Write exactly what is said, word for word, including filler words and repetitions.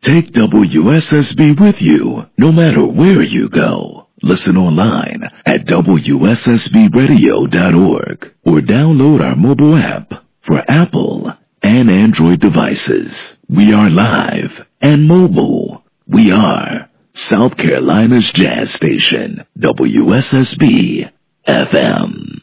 Take W S S B with you, no matter where you go. Listen online at W S S B radio dot org or download our mobile app for Apple and Android devices. We are live and mobile. We are South Carolina's jazz station, W S S B F M.